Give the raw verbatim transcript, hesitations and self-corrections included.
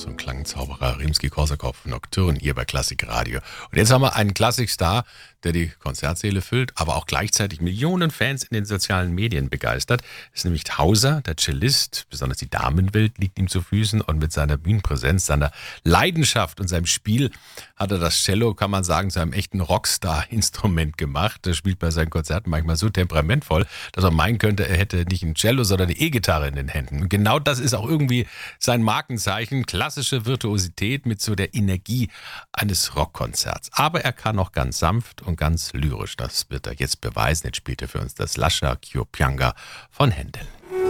so ein Klangzauberer, Rimski-Korsakow, Nocturne hier bei Klassik Radio. Und jetzt haben wir einen Klassikstar, der die Konzertsäle füllt, aber auch gleichzeitig Millionen Fans in den sozialen Medien begeistert. Das ist nämlich Hauser, der Cellist. Besonders die Damenwelt liegt ihm zu Füßen und mit seiner Bühnenpräsenz, seiner Leidenschaft und seinem Spiel hat er das Cello, kann man sagen, zu einem echten Rockstar-Instrument gemacht. Er spielt bei seinen Konzerten manchmal so temperamentvoll, dass man meinen könnte, er hätte nicht ein Cello, sondern eine E-Gitarre in den Händen. Und genau das ist auch irgendwie sein Markenzeichen. Klassische Virtuosität mit so der Energie eines Rockkonzerts. Aber er kann auch ganz sanft und ganz lyrisch. Das wird er jetzt beweisen. Jetzt spielt er für uns das Lascia ch'io pianga von Händel.